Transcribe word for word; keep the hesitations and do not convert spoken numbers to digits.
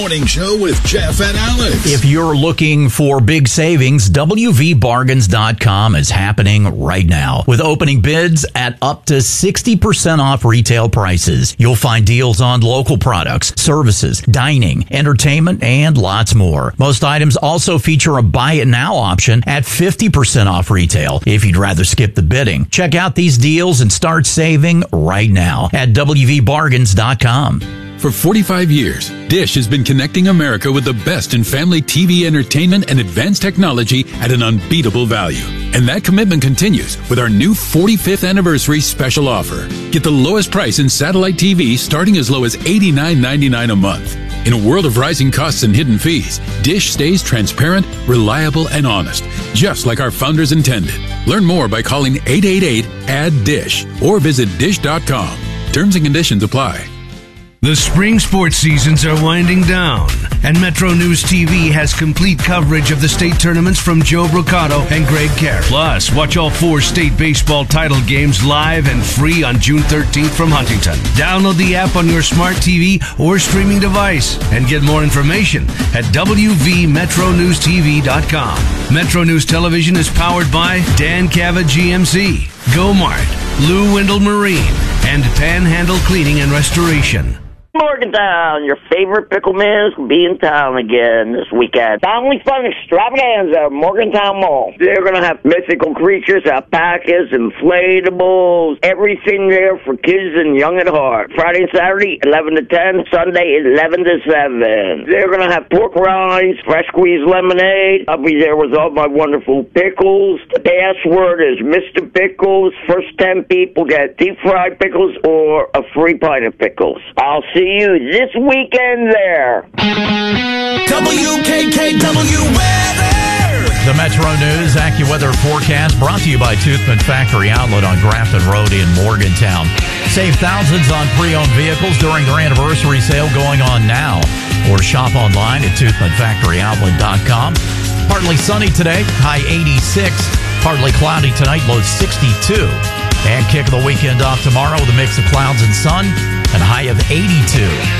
Morning Show with Jeff and Alex. If you're looking for big savings, W V bargains dot com is happening right now with opening bids at up to sixty percent off retail prices. You'll find deals on local products, services, dining, entertainment, and lots more. Most items also feature a buy it now option at fifty percent off retail. If you'd rather skip the bidding, check out these deals and start saving right now at W V bargains dot com. For forty-five years, Dish has been connecting America with the best in family T V entertainment and advanced technology at an unbeatable value. And that commitment continues with our new forty-fifth anniversary special offer. Get the lowest price in satellite T V starting as low as eighty-nine ninety-nine a month. In a world of rising costs and hidden fees, Dish stays transparent, reliable, and honest, just like our founders intended. Learn more by calling eight eight eight, A D D D I S H or visit dish dot com. Terms and conditions apply. The spring sports seasons are winding down, and Metro News T V has complete coverage of the state tournaments from Joe Brocato and Greg Carey. Plus, watch all four state baseball title games live and free on June thirteenth from Huntington. Download the app on your smart T V or streaming device and get more information at W V metro news T V dot com. Metro News Television is powered by Dan Cavett G M C, Go-Mart, Lou Wendell Marine, and Panhandle Cleaning and Restoration. Morgantown, your favorite pickle man will be in town again this weekend. Family Fun Extravaganza at Morgantown Mall. They're going to have mythical creatures, alpacas, inflatables, everything there for kids and young at heart. Friday and Saturday, eleven to ten. Sunday, eleven to seven. They're going to have pork rinds, fresh squeezed lemonade. I'll be there with all my wonderful pickles. The password is Mister Pickles. First ten people get deep fried pickles or a free pint of pickles. I'll see you this weekend there. W K K W weather. The Metro News AccuWeather forecast brought to you by Toothman Factory Outlet on Grafton Road in Morgantown. Save thousands on pre-owned vehicles during their anniversary sale going on now. Or shop online at toothman factory outlet dot com. Partly sunny today, high eighty-six. Partly cloudy tonight, low sixty-two. And kick the weekend off tomorrow with a mix of clouds and sun and a high of eighty-two.